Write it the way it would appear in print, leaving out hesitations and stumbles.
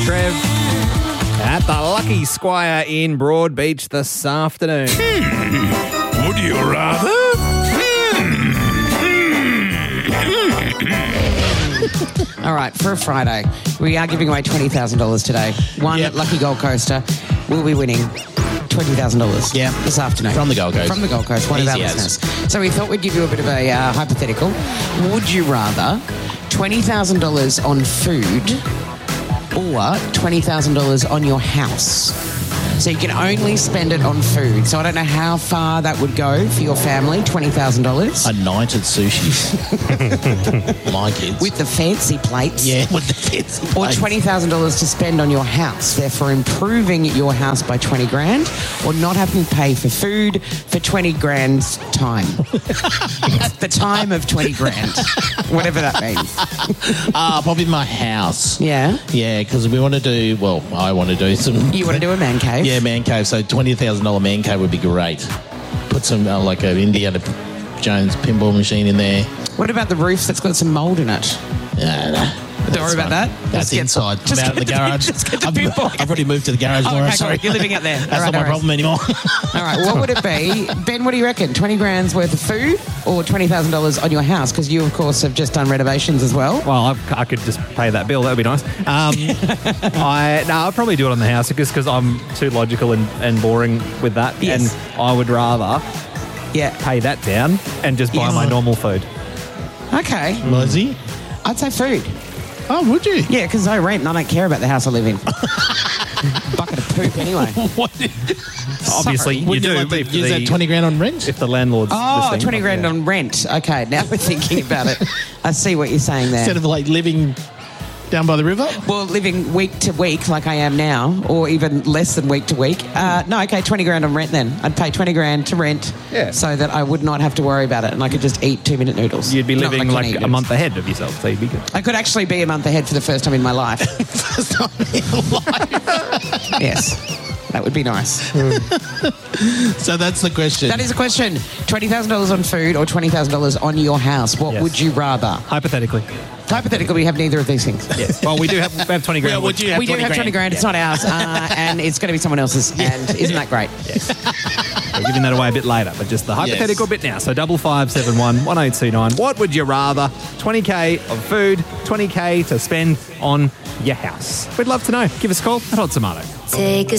Trev at the Lucky Squire in Broadbeach this afternoon. Would you rather? All right, for a Friday, we are giving away $20,000 today. One Lucky Gold Coaster will be winning $20,000 this afternoon. From the Gold Coast. From the Gold Coast, one of our Easy as. listeners. So we thought we'd give you a bit of a hypothetical. Would you rather $20,000 on food or $20,000 on your house? So you can only spend it on food. So I don't know how far that would go for your family, $20,000. A night at sushi. My kids. With the fancy plates. Yeah, with the fancy Or plates. $20,000 to spend on your house, therefore improving your house by 20 grand, or not having to pay for food for 20 grand's time. The time of 20 grand, whatever that means. Probably my house. Yeah? Yeah, because we want to do, well, I want to do some... You want to do a man cave? Yeah, man cave. So $20,000 man cave would be great. Put some, like an Indiana Jones pinball machine in there. What about the roof that's got some mould in it? Don't worry about that. That's inside. I'm out in the garage. I've already moved to the garage. Oh, Laura, okay, sorry. cool. You're living out there. That's All right, not no my worries. problem anymore. All right, what would it be? Ben, what do you reckon? 20 grand's worth of food or $20,000 on your house? Because you, of course, have just done renovations as well. Well, I could just pay that bill. That would be nice. I'll probably do it on the house because I'm too logical and boring with that. Yes. And I would rather pay that down and just buy my normal food. Okay. Lizzie? I'd say food. Oh, would you? Yeah, because I rent and I don't care about the house I live in. Bucket of poop anyway. Obviously, you Wouldn't do. like to if use that 20 grand on rent? If the landlord's Oh, listening. 20 grand on rent. Okay, now we're thinking about it. I see what you're saying there. Instead of like living down by the river? Well, living week to week like I am now, or even less than week to week. No, okay, 20 grand on rent then. I'd pay 20 grand to rent so that I would not have to worry about it and I could just eat 2-minute noodles. You'd be Not living you like eat a it. month ahead of yourself, so you'd be good. I could actually be a month ahead for the first time in my life. First time in life. Yes. That would be nice. So that's the question. That is a question. $20,000 on food or $20,000 on your house. What would you rather? Hypothetically. Hypothetically, we have neither of these things. Yes. Well, we have 20 grand. Well, would you have We do 20 have 20 grand. It's not ours. And it's going to be someone else's. And isn't that great? We're giving that away a bit later, but just the hypothetical bit now. So 5571 1829. What would you rather? 20K of food, 20K to spend on your house. We'd love to know. Give us a call at Hot Tomato. Take a